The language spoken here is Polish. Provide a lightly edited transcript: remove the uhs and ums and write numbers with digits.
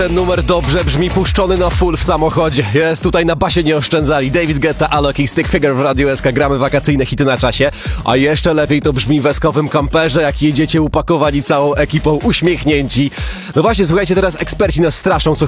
Ten numer dobrze brzmi, puszczony na full w samochodzie. Jest tutaj na basie nie oszczędzali. David Guetta, Alok i Stick Figure w Radiu SK. Gramy wakacyjne hity na czasie. A jeszcze lepiej to brzmi w eskowym kamperze, jak jedziecie upakowani całą ekipą, uśmiechnięci. No właśnie, słuchajcie, teraz eksperci nas straszą co